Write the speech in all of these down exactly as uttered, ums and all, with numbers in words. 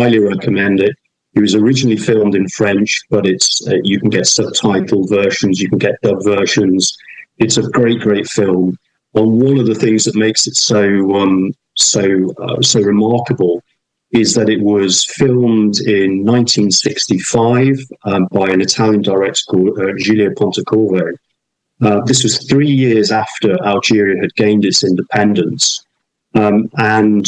highly recommend it. It was originally filmed in French, but it's uh, you can get subtitled versions, you can get dub versions. It's a great, great film. And one of the things that makes it so um, so uh, so remarkable is that it was filmed in nineteen sixty-five um, by an Italian director called uh, Giulio Pontecorvo. Uh, this was three years after Algeria had gained its independence, um, and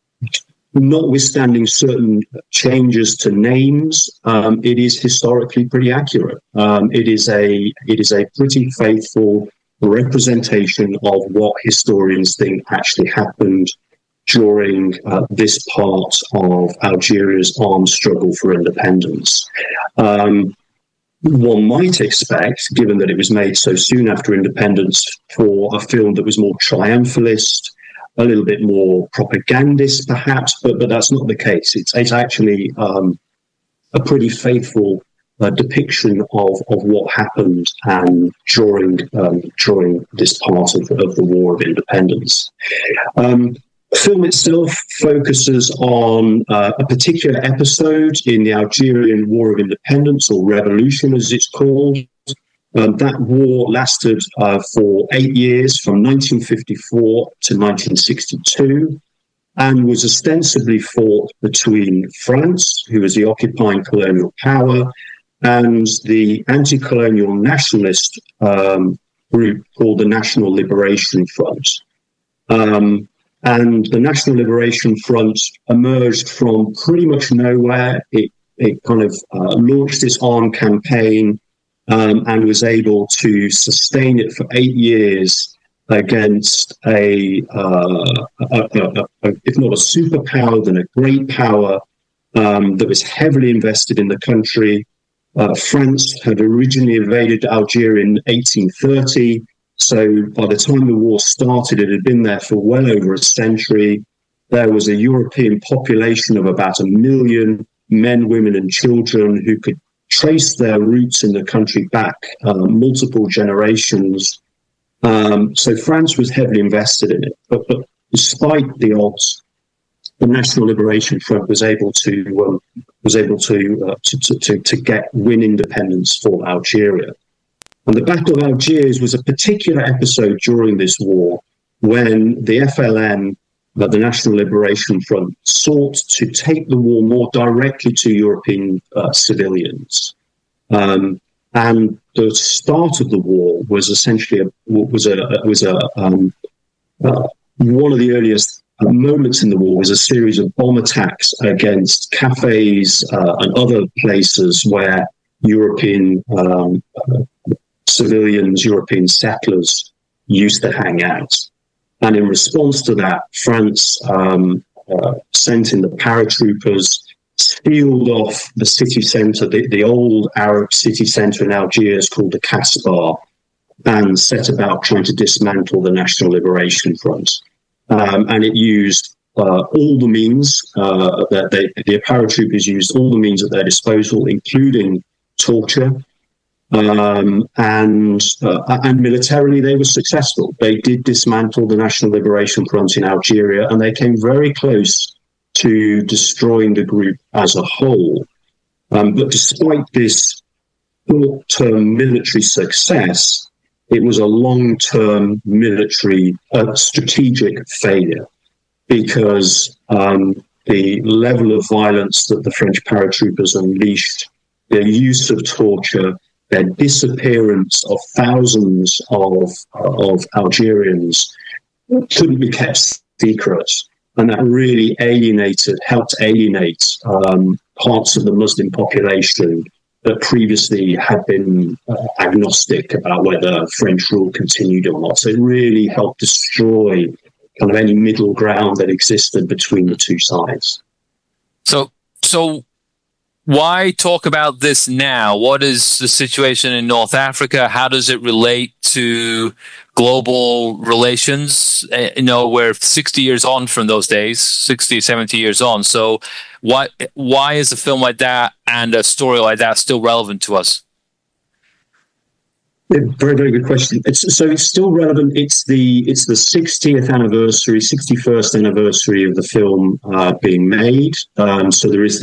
notwithstanding certain changes to names, um, it is historically pretty accurate. Um, it is a it is a pretty faithful representation of what historians think actually happened during uh, this part of Algeria's armed struggle for independence. Um, one might expect, given that it was made so soon after independence, for a film that was more triumphalist, a little bit more propagandist, perhaps, but but that's not the case. It's it's actually um, a pretty faithful uh, depiction of, of what happened and during um, during this part of, of the War of Independence. Um, the film itself focuses on uh, a particular episode in the Algerian War of Independence, or Revolution, as it's called. Um, that war lasted uh, for eight years, from nineteen fifty-four to nineteen sixty-two, and was ostensibly fought between France, who was the occupying colonial power, and the anti-colonial nationalist um, group called the National Liberation Front. Um, and the National Liberation Front emerged from pretty much nowhere. It, it kind of uh, launched its armed campaign Um, and was able to sustain it for eight years against a, uh, a, a, a if not a superpower, then a great power um, that was heavily invested in the country. Uh, France had originally invaded Algeria in eighteen thirty, so by the time the war started, it had been there for well over a century. There was a European population of about a million men, women, and children who could trace their roots in the country back uh, multiple generations. Um, so France was heavily invested in it. But, but despite the odds, the National Liberation Front was able to um, was able to, uh, to, to to get win independence for Algeria. And the Battle of Algiers was a particular episode during this war when the F L N, that the National Liberation Front, sought to take the war more directly to European uh, civilians. Um, and the start of the war was essentially a, was a was a um, uh, one of the earliest moments in the war was a series of bomb attacks against cafes uh, and other places where European um, uh, civilians, European settlers used to hang out. And in response to that, France um, uh, sent in the paratroopers, sealed off the city centre, the, the old Arab city centre in Algiers called the Kasbah, and set about trying to dismantle the National Liberation Front. Um, and it used uh, all the means, uh, that they, the paratroopers used all the means at their disposal, including torture. Um, and uh, and militarily, they were successful. They did dismantle the National Liberation Front in Algeria, and they came very close to destroying the group as a whole. Um, but despite this short-term military success, it was a long-term military uh, strategic failure, because um, the level of violence that the French paratroopers unleashed, their use of torture, their disappearance of thousands of of Algerians couldn't be kept secret, and that really alienated, helped alienate um, parts of the Muslim population that previously had been uh, agnostic about whether French rule continued or not. So it really helped destroy kind of any middle ground that existed between the two sides. So, so. Why talk about this now? What is the situation in North Africa? How does it relate to global relations? Uh, you know, we're sixty years on from those days, sixty, seventy years on. So why, why is a film like that and a story like that still relevant to us? Yeah, very, very good question. It's, so it's still relevant. It's the it's the sixtieth anniversary, sixty-first anniversary of the film uh, being made. Um, so there is